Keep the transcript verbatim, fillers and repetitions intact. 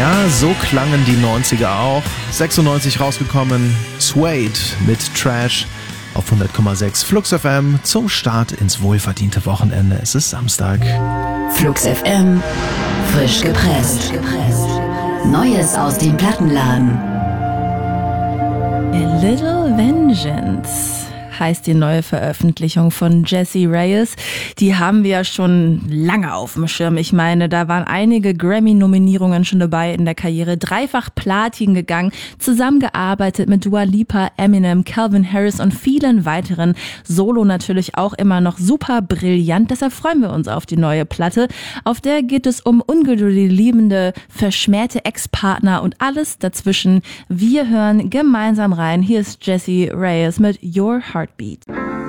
Ja, so klangen die neunziger auch. sechsundneunzig rausgekommen, Suede mit Trash auf hundert Komma sechs Flux F M zum Start ins wohlverdiente Wochenende. Es ist Samstag. Flux F M, frisch gepresst. Neues aus dem Plattenladen. A Little Vengeance heißt die neue Veröffentlichung von Jessie Reyez. Die haben wir ja schon lange auf dem Schirm. Ich meine, da waren einige Grammy-Nominierungen schon dabei in der Karriere. Dreifach Platin gegangen, zusammengearbeitet mit Dua Lipa, Eminem, Calvin Harris und vielen weiteren. Solo natürlich auch immer noch super brillant. Deshalb freuen wir uns auf die neue Platte. Auf der geht es um ungeduldige, liebende, verschmähte Ex-Partner und alles dazwischen. Wir hören gemeinsam rein. Hier ist Jessie Reyez mit Your Heartbeat.